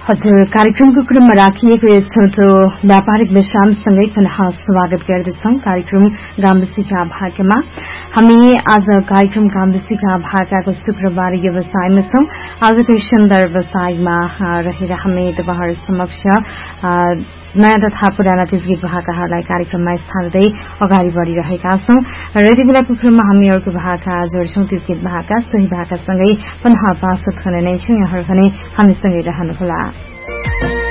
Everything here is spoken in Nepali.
हजुर, कार्यक्रमको क्रममा राखिएको यो छोटो व्यापारिक विश्रामसँगै पुनः स्वागत गर्दछौं कार्यक्रम गाम्बुसीका भाकामा। हामी आज कार्यक्रम गाम्बुसीका भाकाको शुक्रबार व्यवसायमा छौं। आजको सुन्दर व्यवसायमा रहेर हामी तपाईहरु समक्ष नयाँ तथा पुराना तीज भाकाहरूलाई कार्यक्रममा स्थान दिँदै अगाडि बढ़िरहेका छौं र यति बेलाको क्रममा हामी अर्को भाका जोड्छौं तीज गीत भाका। सोही भाकासँगै पुनः प्रस्तुत हुने नै छौं। यहाँहरु पनि हामीसँगै रहनुहोला।